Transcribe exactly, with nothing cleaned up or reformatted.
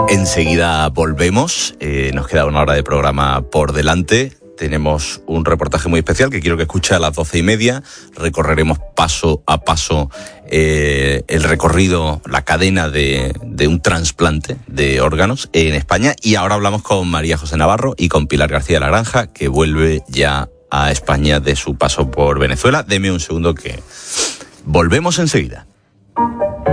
Enseguida volvemos, eh, nos queda una hora de programa por delante. Tenemos un reportaje muy especial que quiero que escuche a las doce y media. Recorreremos paso a paso eh, el recorrido, la cadena de, de un trasplante de órganos en España. Y ahora hablamos con María José Navarro y con Pilar García de la Granja, que vuelve ya a España de su paso por Venezuela. Deme un segundo que volvemos enseguida.